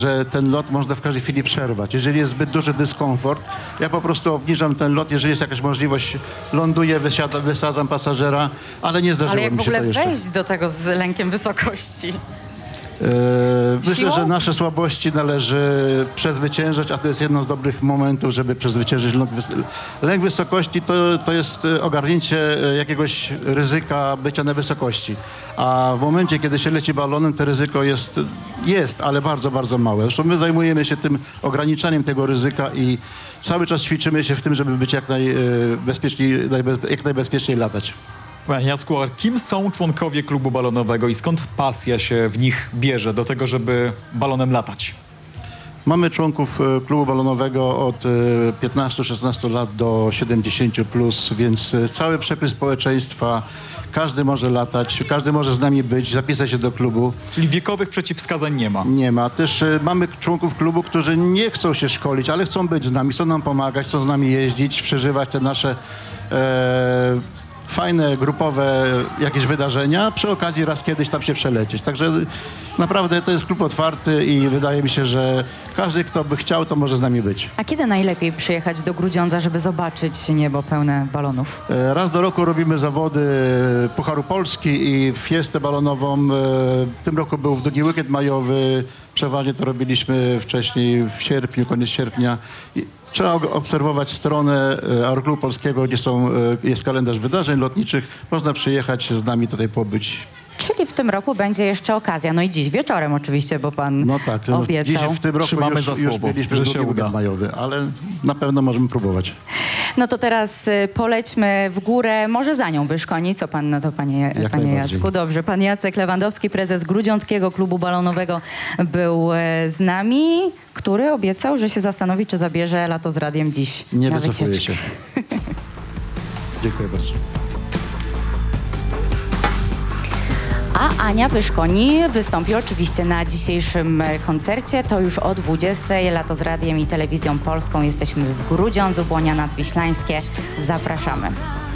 że ten lot można w każdej chwili przerwać. Jeżeli jest zbyt duży dyskomfort, ja po prostu obniżam ten lot, jeżeli jest jakaś możliwość, ląduję, wysadzam pasażera, ale nie zdarzyło Ale jak mi w się to ogóle jeszcze. wejść do tego z lękiem wysokości? Myślę, Siłą? że nasze słabości należy przezwyciężać, a to jest jedno z dobrych momentów, żeby przezwyciężyć lęk wysokości. To jest ogarnięcie jakiegoś ryzyka bycia na wysokości. A w momencie, kiedy się leci balonem, to ryzyko jest, ale bardzo, bardzo małe. Zresztą my zajmujemy się tym ograniczaniem tego ryzyka i cały czas ćwiczymy się w tym, żeby być jak najbezpieczniej latać. Panie Jacku, a kim są członkowie klubu balonowego i skąd pasja się w nich bierze do tego, żeby balonem latać? Mamy członków klubu balonowego od 15-16 lat do 70+, więc cały przepis społeczeństwa, każdy może latać, każdy może z nami być, zapisać się do klubu. Czyli wiekowych przeciwwskazań nie ma. Nie ma. Też mamy członków klubu, którzy nie chcą się szkolić, ale chcą być z nami, chcą nam pomagać, chcą z nami jeździć, przeżywać te nasze fajne, grupowe jakieś wydarzenia, przy okazji raz kiedyś tam się przelecieć. Także naprawdę to jest klub otwarty i wydaje mi się, że każdy, kto by chciał, to może z nami być. A kiedy najlepiej przyjechać do Grudziądza, żeby zobaczyć niebo pełne balonów? Raz do roku robimy zawody Pucharu Polski i fiestę balonową. W tym roku był w długi weekend majowy. Przeważnie to robiliśmy wcześniej w sierpniu, koniec sierpnia. Trzeba obserwować stronę Aeroklubu Polskiego, gdzie jest kalendarz wydarzeń lotniczych. Można przyjechać z nami tutaj pobyć. Czyli w tym roku będzie jeszcze okazja. No i dziś wieczorem oczywiście, bo pan obiecał. Dziś w tym roku Trzymamy za już słowo, mieliśmy że długi się uda. weekend majowy, ale na pewno możemy próbować. No to teraz polećmy w górę, może za nią wyszkoni. Co pan na to, panie Jacku? Dobrze, pan Jacek Lewandowski, prezes Grudziąckiego Klubu Balonowego był z nami, który obiecał, że się zastanowi, czy zabierze lato z radiem dziś Nie na wycofuję wycieczkę. się. Dziękuję bardzo. A Ania Wyszkoni wystąpi oczywiście na dzisiejszym koncercie. To już o 20:00. Lato z radiem i telewizją polską. Jesteśmy w Grudziądzu, Błonia Nadwiślańskie. Zapraszamy.